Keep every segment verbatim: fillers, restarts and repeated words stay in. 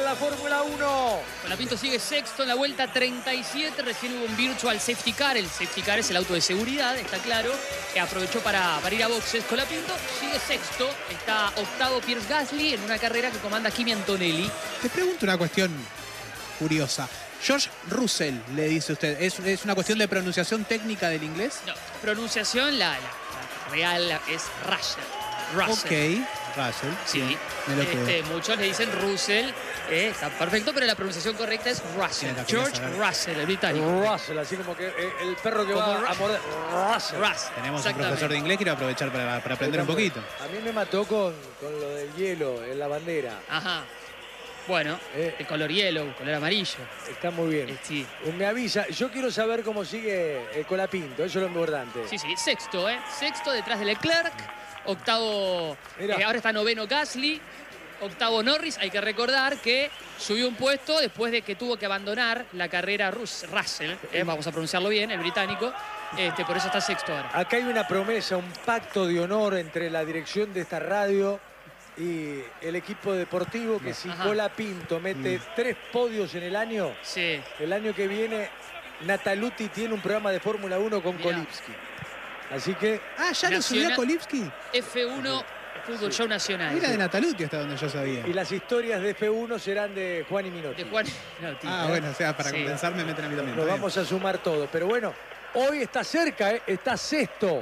la Fórmula uno. Colapinto sigue sexto en la vuelta treinta y siete. Recién hubo un virtual safety car. El safety car es el auto de seguridad, está claro, que aprovechó para, para ir a boxes. Colapinto sigue sexto. Está octavo Pierce Gasly en una carrera que comanda Kimi Antonelli. Te pregunto una cuestión curiosa. George Russell, le dice usted, ¿es, es una cuestión de pronunciación técnica del inglés? No, pronunciación, la, la, la real es Russell. Russell. Ok, Russell. Sí, me lo este, quedo. muchos le dicen Russell, eh, está perfecto, pero la pronunciación correcta es Russell. Bien, George Russell, el británico. Russell, así como que eh, el perro que Como va Ru- a morder. Russell. Russell. Tenemos un profesor de inglés, quiero aprovechar para, para aprender un poquito. A mí me mató con, con lo del hielo en la bandera. Ajá. Bueno, Eh. el color yellow, color amarillo. Está muy bien. Eh, sí. Me avisa, yo quiero saber cómo sigue el Colapinto, eso es lo importante. Sí, sí, sexto, ¿eh? Sexto detrás de Leclerc. Octavo, Mirá. eh, ahora está noveno Gasly. Octavo Norris. Hay que recordar que subió un puesto después de que tuvo que abandonar la carrera Rus Russell. eh, vamos a pronunciarlo bien, el británico. Este, por eso está sexto ahora. Acá hay una promesa, un pacto de honor entre la dirección de esta radio y el equipo deportivo, que si Ajá. Colapinto mete tres podios en el año, Sí. el año que viene Nataluti tiene un programa de Fórmula uno con Mirá. Kolipski. Así que Ah, ¿ya lo subió Nacional- Kolipski? F uno Fútbol Show Nacional. Era de Nataluti hasta donde yo sabía. y las historias de F uno serán de Juan y Minotti. De Juan. No, tío, Ah, ¿eh? bueno, o sea, para Sí. compensar me meten a mí también. Nos Está bien. vamos a sumar todo. Pero bueno, hoy está cerca, ¿eh? Está sexto.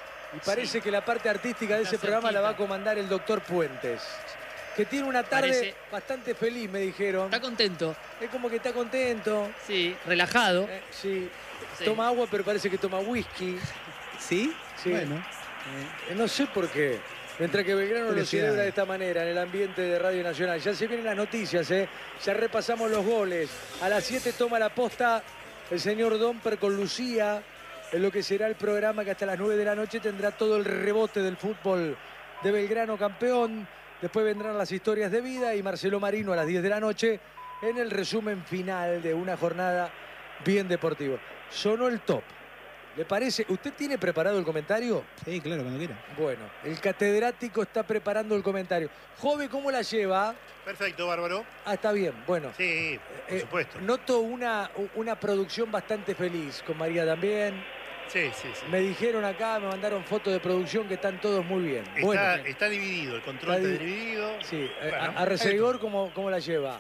Y parece Sí. que la parte artística de Está ese programa la va a cerquita. comandar el doctor Puentes. Que tiene una tarde Parece- bastante feliz, me dijeron. Está contento. Es como que está contento. Sí, relajado. Eh, sí. Sí. Toma agua, pero parece que toma whisky. ¿Sí? Sí. Bueno. Eh, no sé por qué. Mientras que Belgrano lo Curiosidad. celebra de esta manera en el ambiente de Radio Nacional. Ya se vienen las noticias, ¿eh? Ya repasamos los goles. A las siete toma la posta el señor Domper con Lucía, en lo que será el programa que hasta las nueve de la noche tendrá todo el rebote del fútbol de Belgrano campeón. Después vendrán las historias de vida y Marcelo Marino a las diez de la noche en el resumen final de una jornada bien deportiva. Sonó el top. ¿Le parece? ¿Usted tiene preparado el comentario? Sí, claro, cuando quiera. Bueno, el catedrático está preparando el comentario. Joven, ¿cómo la lleva? Perfecto, Bárbaro. Ah, está bien, bueno. Sí, por Eh, supuesto. Noto una, una producción bastante feliz, con María también. Sí, sí, sí. Me dijeron acá, me mandaron fotos de producción que están todos muy bien. Está, Bueno, está dividido, el control Está está, di- dividido. sí. eh, Bueno, a, a Resegor, ¿cómo, ¿cómo la lleva?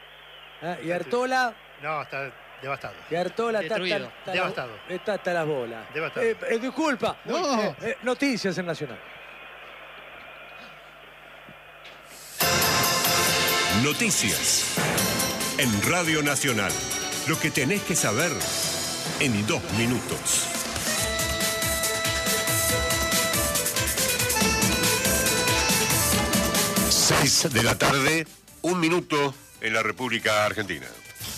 Ah, y Artola, No, está devastado. y Artola está, Destruido. está- está- Devastado. está hasta las bolas. Devastado. Eh, eh, disculpa. No. Eh, eh, noticias en Nacional. Noticias en Radio Nacional. Lo que tenés que saber en dos minutos. Seis de la tarde, un minuto en la República Argentina.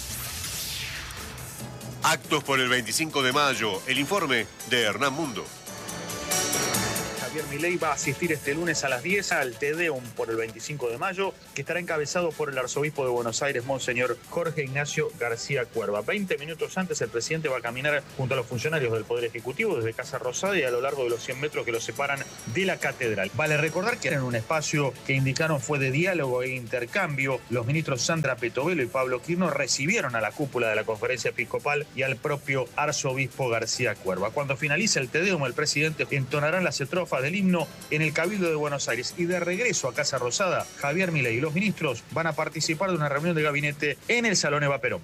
Actos por el veinticinco de mayo. El informe de Hernán Mundo. Javier Milei va a asistir este lunes a las diez al Te Deum por el veinticinco de mayo, que estará encabezado por el arzobispo de Buenos Aires, Monseñor Jorge Ignacio García Cuerva. Veinte minutos antes, el presidente va a caminar junto a los funcionarios del Poder Ejecutivo desde Casa Rosada y a lo largo de los cien metros que los separan de la catedral. Vale recordar que era en un espacio que indicaron fue de diálogo e intercambio. Los ministros Sandra Petovelo y Pablo Quirno recibieron a la cúpula de la conferencia episcopal y al propio arzobispo García Cuerva. Cuando finalice el Te Deum, el presidente entonará las estrofas del himno en el Cabildo de Buenos Aires. Y de regreso a Casa Rosada, Javier Milei y los ministros van a participar de una reunión de gabinete en el Salón Eva Perón.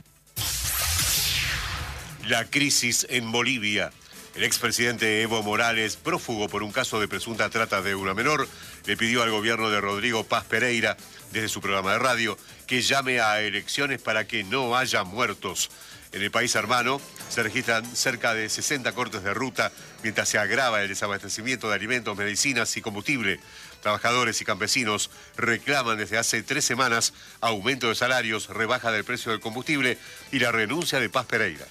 La crisis en Bolivia. El expresidente Evo Morales, prófugo por un caso de presunta trata de una menor, le pidió al gobierno de Rodrigo Paz Pereira, desde su programa de radio, que llame a elecciones para que no haya muertos. En el país hermano se registran cerca de sesenta cortes de ruta mientras se agrava el desabastecimiento de alimentos, medicinas y combustible. Trabajadores y campesinos reclaman desde hace tres semanas aumento de salarios, rebaja del precio del combustible y la renuncia de Paz Pereira.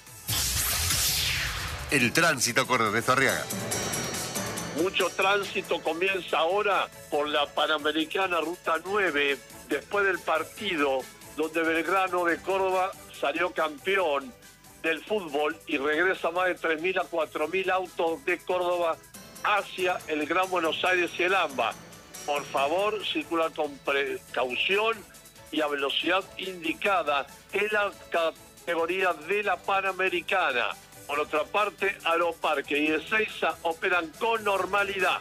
El tránsito con Ernesto Arriaga. Mucho tránsito comienza ahora por la Panamericana Ruta nueve, después del partido donde Belgrano de Córdoba salió campeón del fútbol y regresa más de tres mil a cuatro mil autos de Córdoba hacia el Gran Buenos Aires y el AMBA. Por favor, circula con precaución y a velocidad indicada en la categoría de la Panamericana. Por otra parte, Aeroparque y Ezeiza operan con normalidad.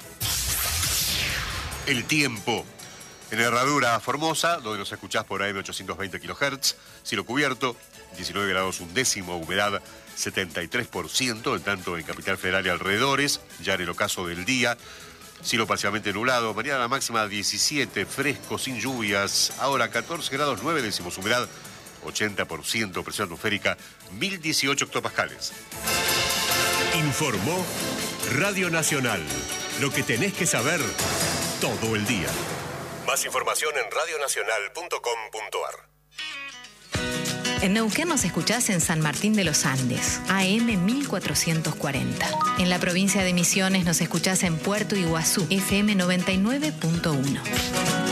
El tiempo. En Herradura Formosa, donde nos escuchás por A M ochocientos veinte kilohertz, cielo cubierto, diecinueve grados un décimo, humedad setenta y tres por ciento, en tanto en Capital Federal y alrededores, ya en el ocaso del día, cielo parcialmente nublado, mañana la máxima diecisiete, fresco, sin lluvias, ahora catorce grados nueve décimos, humedad ochenta por ciento, presión atmosférica mil dieciocho hectopascales. Informó Radio Nacional, lo que tenés que saber todo el día. Más información en radionacional punto com punto ar. En Neuquén nos escuchás en San Martín de los Andes, A M mil cuatrocientos cuarenta. En la provincia de Misiones nos escuchás en Puerto Iguazú, F M noventa y nueve punto uno.